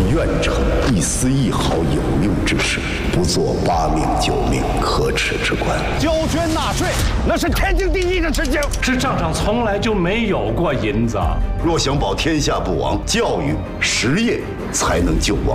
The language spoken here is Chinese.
愿成一丝一毫有用之事，不做8命9命可耻之官。 交捐纳税，那是天经地义的事情。 这账上从来就没有过银子。 若想保天下不亡，教育实业才能救亡。